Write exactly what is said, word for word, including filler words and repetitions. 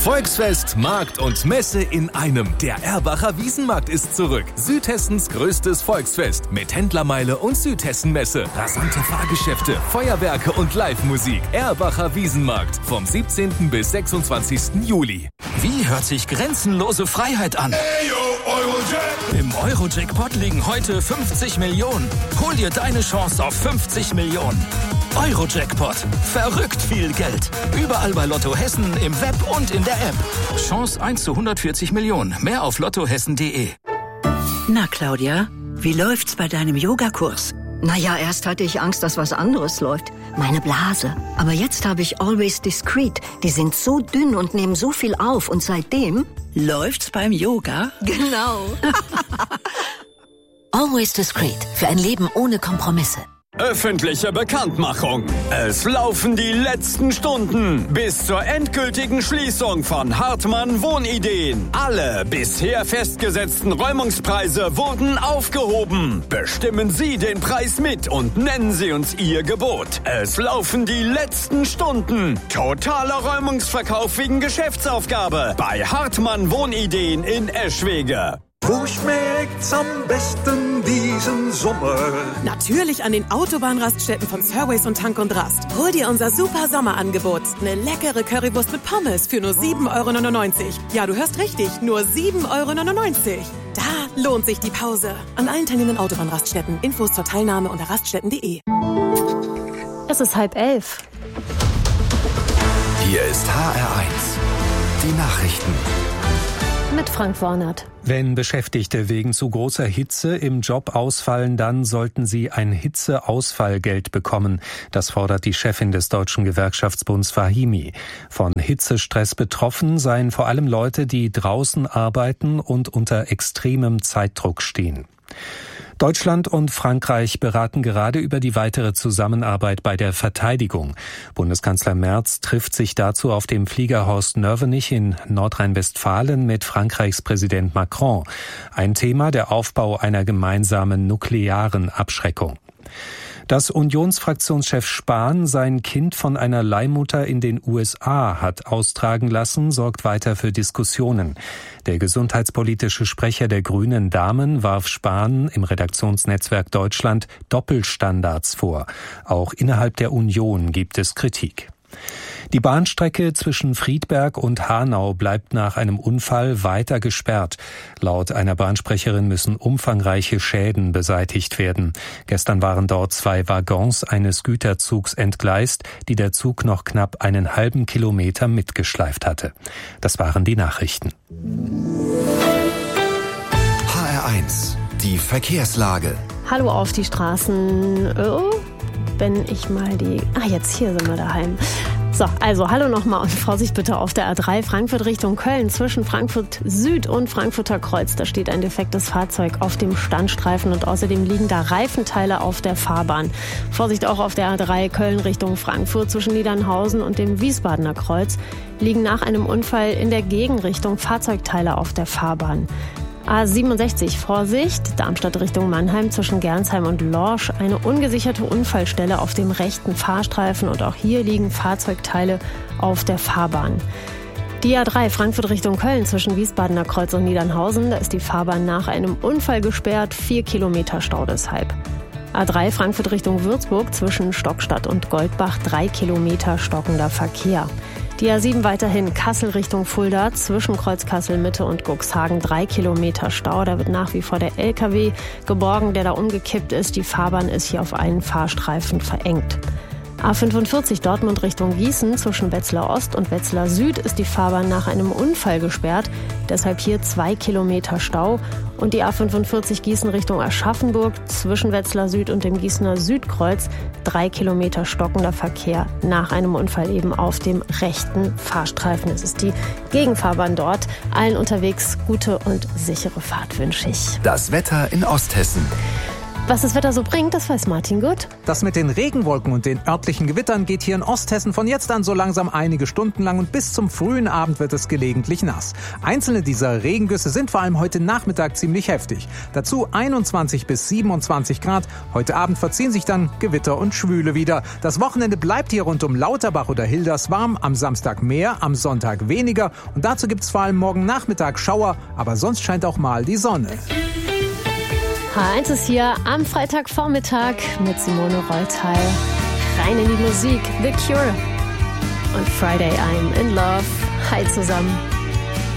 Volksfest, Markt und Messe in einem. Der Erbacher Wiesenmarkt ist zurück. Südhessens größtes Volksfest mit Händlermeile und Südhessenmesse. Rasante Fahrgeschäfte, Feuerwerke und Live-Musik. Erbacher Wiesenmarkt vom siebzehnten bis sechsundzwanzigsten Juli. Wie hört sich grenzenlose Freiheit an? Hey, yo, Eurojack. Im Euro-Jackpot liegen heute fünfzig Millionen. Hol dir deine Chance auf fünfzig Millionen. Euro-Jackpot. Verrückt viel Geld. Überall bei Lotto Hessen, im Web und in der App. Chance eins zu hundertvierzig Millionen. Mehr auf lottohessen punkt de. Na, Claudia, wie läuft's bei deinem Yogakurs? Naja, erst hatte ich Angst, dass was anderes läuft. Meine Blase. Aber jetzt habe ich Always Discreet. Die sind so dünn und nehmen so viel auf. Und seitdem... Läuft's beim Yoga? Genau. Always Discreet. Für ein Leben ohne Kompromisse. Öffentliche Bekanntmachung. Es laufen die letzten Stunden bis zur endgültigen Schließung von Hartmann Wohnideen. Alle bisher festgesetzten Räumungspreise wurden aufgehoben. Bestimmen Sie den Preis mit und nennen Sie uns Ihr Gebot. Es laufen die letzten Stunden. Totaler Räumungsverkauf wegen Geschäftsaufgabe bei Hartmann Wohnideen in Eschwege. Wo schmeckt's am besten diesen Sommer? Natürlich an den Autobahnraststätten von Surways und Tank und Rast. Hol dir unser super Sommerangebot. Eine leckere Currywurst mit Pommes für nur sieben Euro neunundneunzig. Ja, du hörst richtig, nur sieben Euro neunundneunzig. Da lohnt sich die Pause. An allen teilnehmenden Autobahnraststätten. Infos zur Teilnahme unter raststätten punkt de. Es ist halb elf. Hier ist H R eins. Die Nachrichten. Mit Frank Warnert. Wenn Beschäftigte wegen zu großer Hitze im Job ausfallen, dann sollten sie ein Hitzeausfallgeld bekommen. Das fordert die Chefin des Deutschen Gewerkschaftsbunds Fahimi. Von Hitzestress betroffen seien vor allem Leute, die draußen arbeiten und unter extremem Zeitdruck stehen. Deutschland und Frankreich beraten gerade über die weitere Zusammenarbeit bei der Verteidigung. Bundeskanzler Merz trifft sich dazu auf dem Flieger Horst Nörvenich in Nordrhein-Westfalen mit Frankreichs Präsident Macron. Ein Thema der Aufbau einer gemeinsamen nuklearen Abschreckung. Dass Unionsfraktionschef Spahn sein Kind von einer Leihmutter in den U S A hat austragen lassen, sorgt weiter für Diskussionen. Der gesundheitspolitische Sprecher der Grünen Damen warf Spahn im Redaktionsnetzwerk Deutschland Doppelstandards vor. Auch innerhalb der Union gibt es Kritik. Die Bahnstrecke zwischen Friedberg und Hanau bleibt nach einem Unfall weiter gesperrt. Laut einer Bahnsprecherin müssen umfangreiche Schäden beseitigt werden. Gestern waren dort zwei Waggons eines Güterzugs entgleist, die der Zug noch knapp einen halben Kilometer mitgeschleift hatte. Das waren die Nachrichten. H R eins. Die Verkehrslage. Hallo auf die Straßen. Oh, wenn ich mal die... Ah, jetzt hier sind wir daheim. So, also hallo nochmal und Vorsicht bitte auf der A drei Frankfurt Richtung Köln zwischen Frankfurt Süd und Frankfurter Kreuz. Da steht ein defektes Fahrzeug auf dem Standstreifen und außerdem liegen da Reifenteile auf der Fahrbahn. Vorsicht auch auf der A drei Köln Richtung Frankfurt zwischen Niedernhausen und dem Wiesbadener Kreuz liegen nach einem Unfall in der Gegenrichtung Fahrzeugteile auf der Fahrbahn. A siebenundsechzig, Vorsicht, Darmstadt Richtung Mannheim zwischen Gernsheim und Lorsch, eine ungesicherte Unfallstelle auf dem rechten Fahrstreifen und auch hier liegen Fahrzeugteile auf der Fahrbahn. Die A drei Frankfurt Richtung Köln zwischen Wiesbadener Kreuz und Niedernhausen, da ist die Fahrbahn nach einem Unfall gesperrt, vier Kilometer Stau deshalb. A drei Frankfurt Richtung Würzburg zwischen Stockstadt und Goldbach, drei Kilometer stockender Verkehr. Die A sieben weiterhin Kassel Richtung Fulda zwischen Kreuz Kassel Mitte und Cuxhagen, drei Kilometer Stau. Da wird nach wie vor der L K W geborgen, der da umgekippt ist. Die Fahrbahn ist hier auf einen Fahrstreifen verengt. A fünfundvierzig Dortmund Richtung Gießen zwischen Wetzlar Ost und Wetzlar Süd ist die Fahrbahn nach einem Unfall gesperrt. Deshalb hier zwei Kilometer Stau. Und die A fünfundvierzig Gießen Richtung Aschaffenburg zwischen Wetzlar Süd und dem Gießener Südkreuz. Drei Kilometer stockender Verkehr nach einem Unfall eben auf dem rechten Fahrstreifen. Es ist die Gegenfahrbahn dort. Allen unterwegs gute und sichere Fahrt wünsche ich. Das Wetter in Osthessen. Was das Wetter so bringt, das weiß Martin gut. Das mit den Regenwolken und den örtlichen Gewittern geht hier in Osthessen von jetzt an so langsam einige Stunden lang und bis zum frühen Abend wird es gelegentlich nass. Einzelne dieser Regengüsse sind vor allem heute Nachmittag ziemlich heftig. Dazu einundzwanzig bis siebenundzwanzig Grad. Heute Abend verziehen sich dann Gewitter und Schwüle wieder. Das Wochenende bleibt hier rund um Lauterbach oder Hilders warm. Am Samstag mehr, am Sonntag weniger. Und dazu gibt es vor allem morgen Nachmittag Schauer. Aber sonst scheint auch mal die Sonne. H eins ist hier am Freitagvormittag mit Simone Reutal. Rein in die Musik, The Cure und Friday I'm in Love. Hi zusammen.